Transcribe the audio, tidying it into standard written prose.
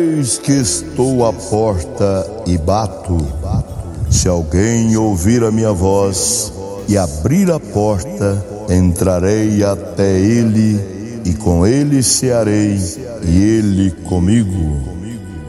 Eis que estou à porta e bato. Se alguém ouvir a minha voz e abrir a porta, entrarei até ele e com ele cearei e ele comigo.